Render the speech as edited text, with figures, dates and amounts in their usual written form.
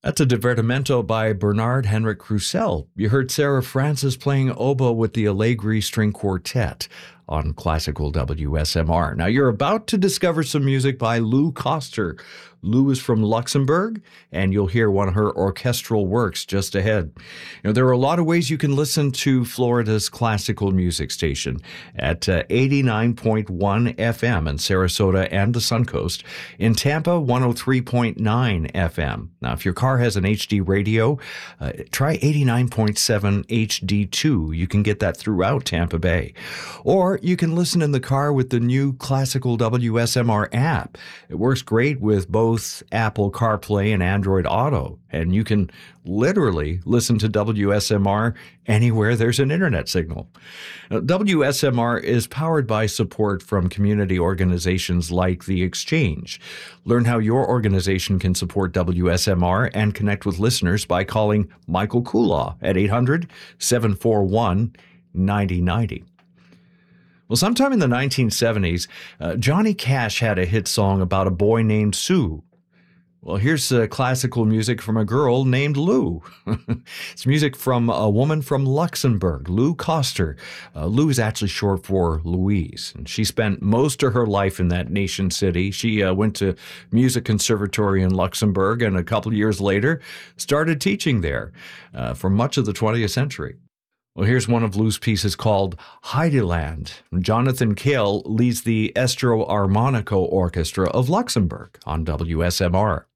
That's a divertimento by Bernard Henrik Roussel. You heard Sarah Francis playing oboe with the Allegri String Quartet on classical WSMR. Now, you're about to discover some music by Lou Koster. Lou is from Luxembourg, and you'll hear one of her orchestral works just ahead. There are a lot of ways you can listen to Florida's classical music station at 89.1 FM in Sarasota and the Suncoast. In Tampa, 103.9 FM. Now, if your car has an HD radio, try 89.7 HD2. You can get that throughout Tampa Bay. Or you can listen in the car with the new Classical WSMR app. It works great with both Apple CarPlay and Android Auto, and you can literally listen to WSMR anywhere there's an internet signal. Now, WSMR is powered by support from community organizations like The Exchange. Learn how your organization can support WSMR and connect with listeners by calling Michael Kulaw at 800-741-9090. Well, sometime in the 1970s, Johnny Cash had a hit song about a boy named Sue. Well, here's classical music from a girl named Lou. It's music from a woman from Luxembourg, Lou Koster. Lou is actually short for Louise, and she spent most of her life in that nation city. She went to music conservatory in Luxembourg, and a couple of years later started teaching there for much of the 20th century. Well, here's one of Lou's pieces called Heideland. Jonathan Kale leads the Estro Armonico Orchestra of Luxembourg on WSMR.